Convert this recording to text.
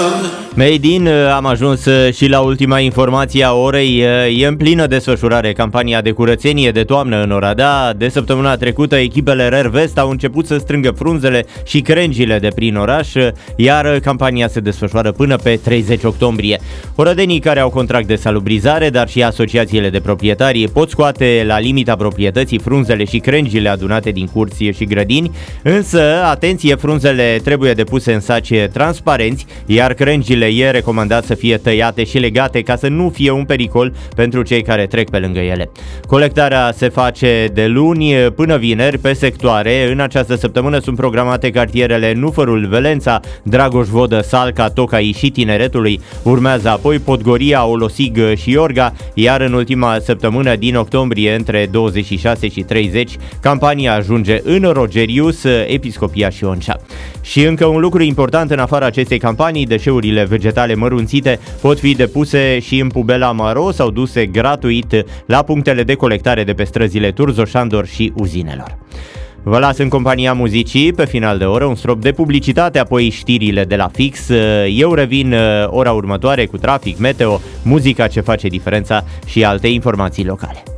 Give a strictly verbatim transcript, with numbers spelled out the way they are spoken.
Made in, am ajuns și la ultima informație a orei. E în plină desfășurare campania de curățenie de toamnă în Oradea. De săptămâna trecută, echipele Rervest au început să strângă frunzele și crengile de prin oraș, iar campania se desfășoară până pe treizeci octombrie. Orădenii care au contract de salubrizare, dar și asociațiile de proprietari pot scoate la limita proprietății frunzele și crengile adunate din curți și grădini, însă, atenție, frunzele trebuie depuse în saci transparenți, iar crengile e recomandat să fie tăiate și legate ca să nu fie un pericol pentru cei care trec pe lângă ele. Colectarea se face de luni până vineri pe sectoare. În această săptămână sunt programate cartierele Nufărul, Velența, Dragoș Vodă, Salca, Tocai și Tineretului. Urmează apoi Podgoria, Olosig și Iorga, iar în ultima săptămână din octombrie, între douăzeci și șase și treizeci, campania ajunge în Rogerius, Episcopia și Oncea. Și încă un lucru important în afara acestei campanii, deșeurile vegetale mărunțite pot fi depuse și în Pubela Maro sau duse gratuit la punctele de colectare de pe străzile Turzoșandor și Uzinelor. Vă las în compania muzicii, pe final de oră un strop de publicitate, apoi știrile de la Fix. Eu revin ora următoare cu trafic, meteo, muzica ce face diferența și alte informații locale.